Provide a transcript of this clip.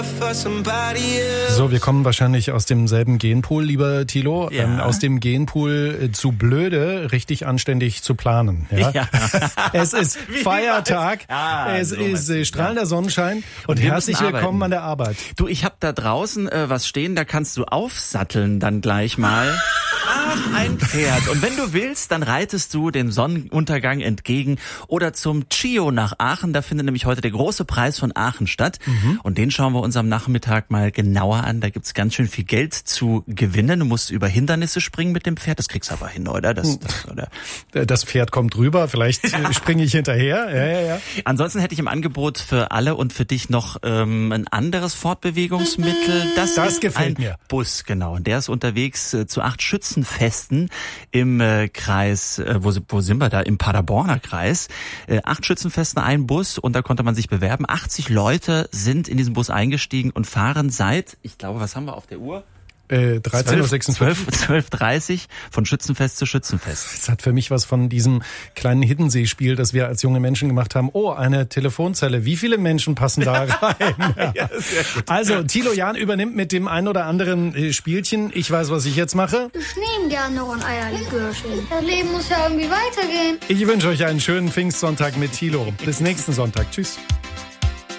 So, wir kommen wahrscheinlich aus demselben Genpool, lieber Thilo. Ja. Aus dem Genpool zu blöde, richtig anständig zu planen. Ja? Ja. Es ist Feiertag, es ist strahlender Sonnenschein und herzlich willkommen an der Arbeit. Du, ich habe da draußen was stehen, da kannst du aufsatteln dann gleich mal. Ach, ein Pferd. Und wenn du willst, dann reitest du dem Sonnenuntergang entgegen oder zum Chio nach Aachen. Da findet nämlich heute der große Preis von Aachen statt. Und den schauen wir uns am Nachmittag mal genauer an. Da gibt's ganz schön viel Geld zu gewinnen. Du musst über Hindernisse springen mit dem Pferd. Das kriegst du aber hin, oder? Das Pferd kommt rüber, vielleicht springe ich hinterher. Ja. Ansonsten hätte ich im Angebot für alle und für dich noch ein anderes Fortbewegungsmittel. Das gefällt mir. Bus, genau. Und der ist unterwegs zu 8 Schützenfesten im Kreis, wo sind wir da? Im Paderborner Kreis. 8 Schützenfesten, ein Bus und da konnte man sich bewerben. 80 Leute sind in diesen Bus eingestiegen und fahren seit, ich glaube, was haben wir auf der Uhr? 12:30 von Schützenfest zu Schützenfest. Das hat für mich was von diesem kleinen Hiddensee-Spiel, das wir als junge Menschen gemacht haben. Oh, eine Telefonzelle. Wie viele Menschen passen da rein? Ja, sehr gut. Also, Thilo Jahn übernimmt mit dem ein oder anderen Spielchen. Ich weiß, was ich jetzt mache. Ich nehme gerne noch ein Eierlikörchen. Das Leben muss ja irgendwie weitergehen. Ich wünsche euch einen schönen Pfingstsonntag mit Thilo. Bis nächsten Sonntag. Tschüss.